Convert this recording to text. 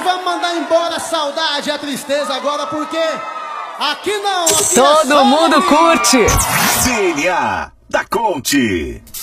vamos mandar embora a saudade e a tristeza agora, porque aqui não, aqui todo mundo curte. DNA da Conte.